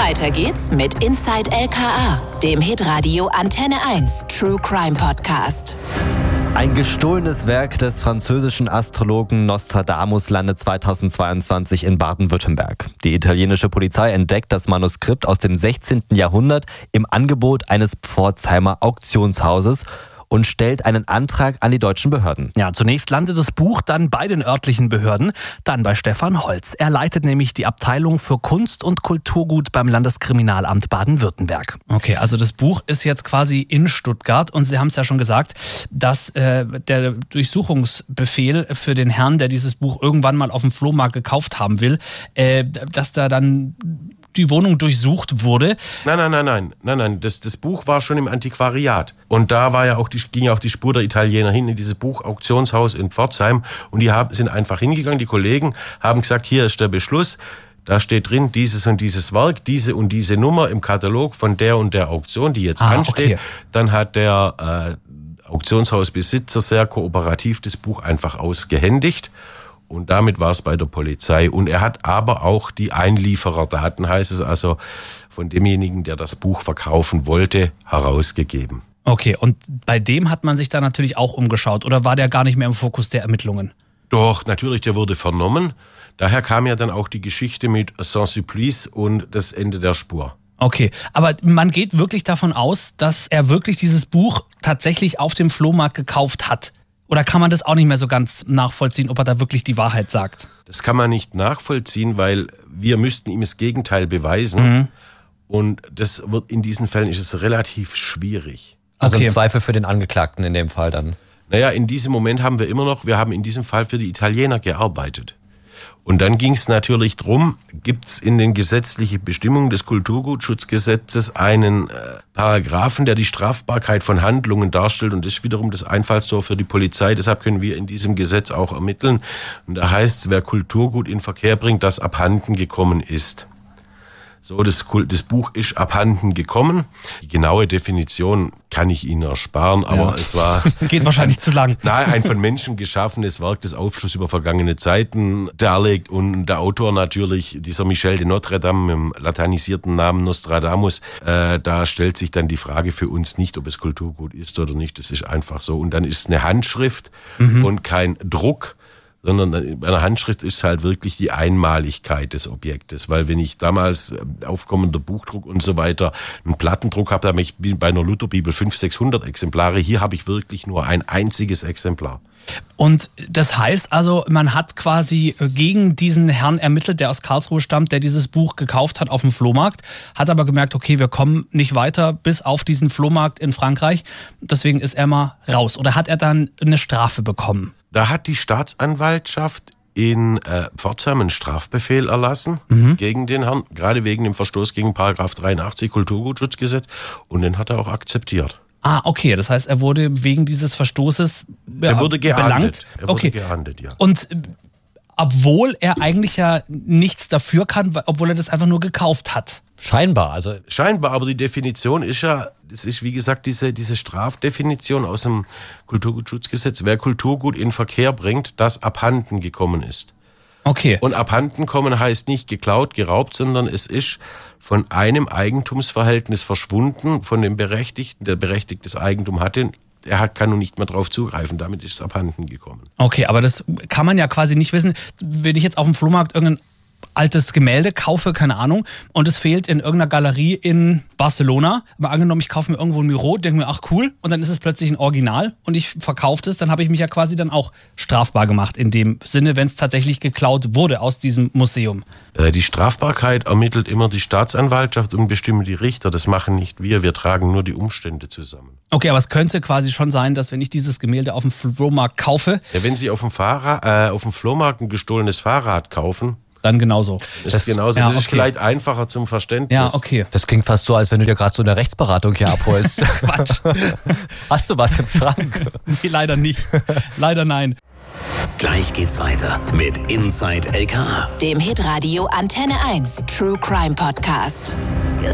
Weiter geht's mit Inside LKA, dem Hitradio Antenne 1 True Crime Podcast. Ein gestohlenes Werk des französischen Astrologen Nostradamus landet 2022 in Baden-Württemberg. Die italienische Polizei entdeckt das Manuskript aus dem 16. Jahrhundert im Angebot eines Pforzheimer Auktionshauses und stellt einen Antrag an die deutschen Behörden. Ja, zunächst landet das Buch dann bei den örtlichen Behörden, dann bei Stefan Holz. Er leitet nämlich die Abteilung für Kunst- und Kulturgut beim Landeskriminalamt Baden-Württemberg. Okay, also das Buch ist jetzt quasi in Stuttgart und Sie haben es ja schon gesagt, dass der Durchsuchungsbefehl für den Herrn, der dieses Buch irgendwann mal auf dem Flohmarkt gekauft haben will, dass da dann die Wohnung durchsucht wurde. Nein. Das Buch war schon im Antiquariat. Und da war ging ja auch die Spur der Italiener hin in dieses Buchauktionshaus in Pforzheim. Und die sind einfach hingegangen, die Kollegen haben gesagt, hier ist der Beschluss. Da steht drin, dieses und dieses Werk, diese und diese Nummer im Katalog von der und der Auktion, die jetzt ansteht. Okay. Dann hat der Auktionshausbesitzer sehr kooperativ das Buch einfach ausgehändigt. Und damit war es bei der Polizei. Und er hat aber auch die Einliefererdaten, heißt es also, von demjenigen, der das Buch verkaufen wollte, herausgegeben. Okay, und bei dem hat man sich da natürlich auch umgeschaut. Oder war der gar nicht mehr im Fokus der Ermittlungen? Doch, natürlich, der wurde vernommen. Daher kam ja dann auch die Geschichte mit Saint-Sulpice und das Ende der Spur. Okay, aber man geht wirklich davon aus, dass er wirklich dieses Buch tatsächlich auf dem Flohmarkt gekauft hat. Oder kann man das auch nicht mehr so ganz nachvollziehen, ob er da wirklich die Wahrheit sagt? Das kann man nicht nachvollziehen, weil wir müssten ihm das Gegenteil beweisen. Mhm. Und das wird in diesen Fällen ist es relativ schwierig. Also okay. Im Zweifel für den Angeklagten in dem Fall dann? Naja, in diesem Moment haben wir haben in diesem Fall für die Italiener gearbeitet. Und dann ging es natürlich drum, gibt es in den gesetzlichen Bestimmungen des Kulturgutschutzgesetzes einen Paragraphen, der die Strafbarkeit von Handlungen darstellt. Und das ist wiederum das Einfallstor für die Polizei. Deshalb können wir in diesem Gesetz auch ermitteln. Und da heißt es, wer Kulturgut in Verkehr bringt, das abhanden gekommen ist. So, das Buch ist abhanden gekommen. Die genaue Definition kann ich Ihnen ersparen, aber es war... Geht wahrscheinlich zu lang. Nein, ein von Menschen geschaffenes Werk, das Aufschluss über vergangene Zeiten darlegt und der Autor natürlich, dieser Michel de Notre Dame mit dem latinisierten Namen Nostradamus, da stellt sich dann die Frage für uns nicht, ob es Kulturgut ist oder nicht. Das ist einfach so. Und dann ist es eine Handschrift und kein Druck, sondern bei einer Handschrift ist halt wirklich die Einmaligkeit des Objektes. Weil wenn ich damals aufkommender Buchdruck und so weiter einen Plattendruck habe, da habe ich bei einer Lutherbibel 500-600 Exemplare. Hier habe ich wirklich nur ein einziges Exemplar. Und das heißt also, man hat quasi gegen diesen Herrn ermittelt, der aus Karlsruhe stammt, der dieses Buch gekauft hat auf dem Flohmarkt, hat aber gemerkt, okay, wir kommen nicht weiter bis auf diesen Flohmarkt in Frankreich. Deswegen ist er mal raus. Oder hat er dann eine Strafe bekommen? Da hat die Staatsanwaltschaft in Pforzheim einen Strafbefehl erlassen gegen den Herrn, gerade wegen dem Verstoß gegen Paragraph 83 Kulturgutschutzgesetz, und den hat er auch akzeptiert. Ah, okay, das heißt, er wurde wegen dieses Verstoßes belangt. Er wurde geahndet, ja. Und obwohl er eigentlich ja nichts dafür kann, obwohl er das einfach nur gekauft hat. Scheinbar, aber die Definition ist ja, das ist wie gesagt diese Strafdefinition aus dem Kulturgutschutzgesetz. Wer Kulturgut in Verkehr bringt, das abhanden gekommen ist. Okay. Und abhanden kommen heißt nicht geklaut, geraubt, sondern es ist von einem Eigentumsverhältnis verschwunden, von dem Berechtigten, der berechtigtes Eigentum hatte. Er kann nun nicht mehr drauf zugreifen, damit ist es abhanden gekommen. Okay, aber das kann man ja quasi nicht wissen. Wenn ich jetzt auf dem Flohmarkt irgendein altes Gemälde kaufe, keine Ahnung, und es fehlt in irgendeiner Galerie in Barcelona, aber angenommen, ich kaufe mir irgendwo ein Miro, denke mir, ach cool, und dann ist es plötzlich ein Original und ich verkaufe es, dann habe ich mich ja quasi dann auch strafbar gemacht in dem Sinne, wenn es tatsächlich geklaut wurde aus diesem Museum. Die Strafbarkeit ermittelt immer die Staatsanwaltschaft und bestimmen die Richter. Das machen nicht wir tragen nur die Umstände zusammen. Okay, aber es könnte quasi schon sein, dass wenn ich dieses Gemälde auf dem Flohmarkt kaufe... Ja, wenn Sie auf dem Flohmarkt ein gestohlenes Fahrrad kaufen, dann genauso. Das ist genauso. Ja, das ist vielleicht einfacher zum Verständnis. Ja, okay. Das klingt fast so, als wenn du dir gerade so eine Rechtsberatung hier abholst. Quatsch. Hast du was im Schrank? Nee, leider nicht. Leider nein. Gleich geht's weiter mit Inside LKA, dem Hitradio Antenne 1 True Crime Podcast.